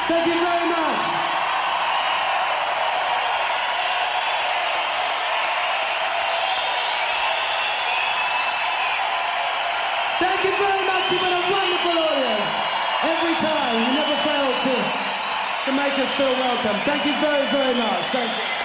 Thank you very much. Thank you very much. You've been a wonderful audience. Every time, you never fail to make us feel welcome. Thank you very, very much. Thank you.